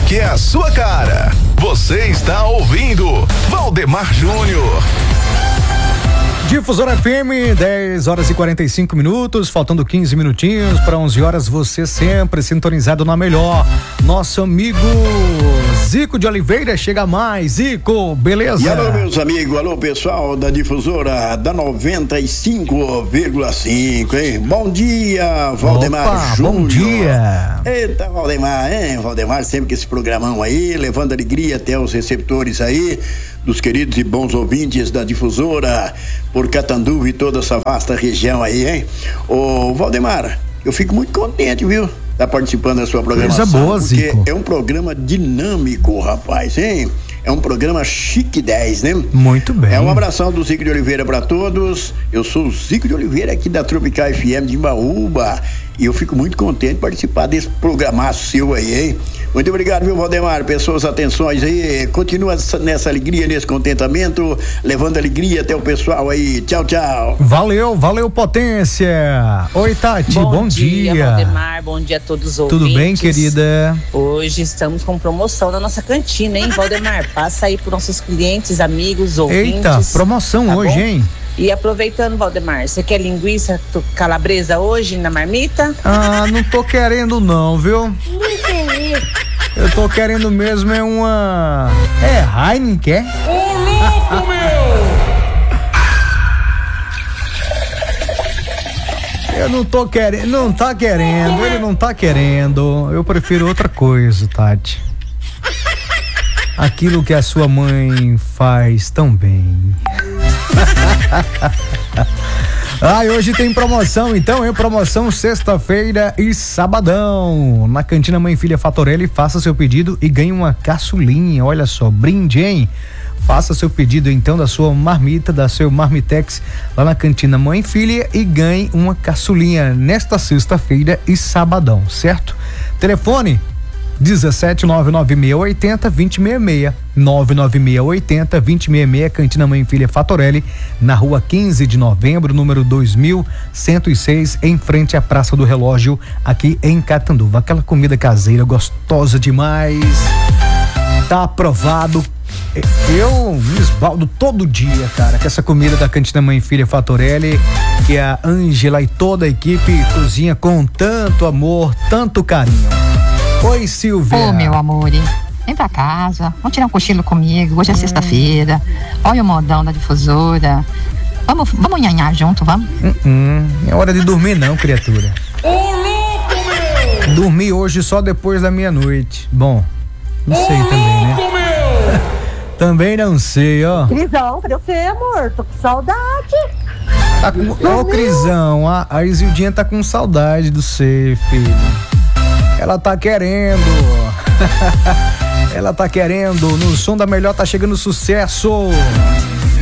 que é a sua cara. Você está ouvindo Valdemar Júnior. Difusora FM, 10h45, faltando 15 minutinhos para 11 horas, você sempre sintonizado na melhor. Nosso amigo Zico de Oliveira chega mais. Zico, beleza? E alô, meus amigos, alô, pessoal da Difusora da 95,5, hein? Bom dia, Valdemar Júnior. Bom dia. Eita, Valdemar, hein? Valdemar sempre com esse programão aí, levando alegria até os receptores aí, dos queridos e bons ouvintes da Difusora por Catanduva e toda essa vasta região aí, hein? Ô, Valdemar, eu fico muito contente, viu? Tá participando da sua programação. Coisa boa, porque Zico. é um programa dinâmico, rapaz, hein? É um programa chique 10, né? Muito bem. É um abração do Zico de Oliveira para todos. Eu sou o Zico de Oliveira aqui da Tropical FM de Imbaúba e eu fico muito contente de participar desse programaço seu aí, hein? Muito obrigado, viu, Valdemar? Pessoas, atenções aí. Continua nessa alegria, nesse contentamento, levando alegria até o pessoal aí. Tchau, tchau. Valeu, potência. Oi, Tati, bom dia. Valdemar, bom dia a todos os ouvintes. Tudo bem, querida? Hoje estamos com promoção na nossa cantina, hein, Valdemar? Passa aí para nossos clientes, amigos, ouvintes. Eita, promoção tá hoje, bom? hein? E aproveitando, Valdemar, você quer linguiça calabresa hoje na marmita? Ah, não tô querendo não, viu? Eu tô querendo mesmo é uma... Heineken, Ô, louco, meu! Eu não tô querendo, ele não tá querendo. Eu prefiro outra coisa, Tati. Aquilo que a sua mãe faz tão bem. Hoje tem promoção, então, promoção sexta-feira e sabadão. Na Cantina Mãe e Filha Fatorelli, faça seu pedido e ganhe uma caçulinha. Olha só, brinde, hein? Faça seu pedido, então, da sua marmita, da seu Marmitex, lá na Cantina Mãe e Filha e ganhe uma caçulinha nesta sexta-feira e sabadão, certo? Telefone 17 99680 2066 99680 2066, Cantina Mãe e Filha Fatorelli, na rua 15 de novembro, número 2106, em frente à Praça do Relógio, aqui em Catanduva. Aquela comida caseira gostosa demais, tá aprovado. Eu me esbaldo todo dia, cara, com essa comida da Cantina Mãe e Filha Fatorelli, que a Ângela e toda a equipe cozinha com tanto amor, tanto carinho. Oi, Silvia. Ô, meu amor, vem pra casa, vamos tirar um cochilo comigo, hoje é sexta-feira, olha o modão da Difusora, vamos nhanhar junto, vamos? É hora de dormir não, criatura. Ô, louco, meu! Dormir hoje só depois da meia-noite. Bom, não sei também, né? Também não sei, ó. Crisão, cadê você, amor? Tô com saudade. Ô, Crisão, a Isildinha tá com saudade do você, filho. Ela tá querendo. Ela tá querendo. No som da melhor tá chegando sucesso.